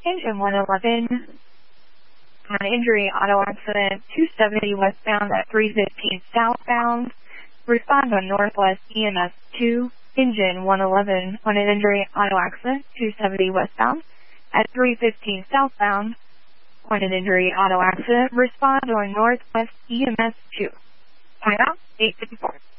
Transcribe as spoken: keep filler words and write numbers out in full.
Engine one eleven, on injury, auto accident, two seventy westbound at three fifteen southbound. Respond on Northwest E M S two. Engine one eleven, on an injury, auto accident, two seventy westbound at three fifteen southbound. On an injury, auto accident, respond on Northwest E M S two. Timeout, eight fifty-four.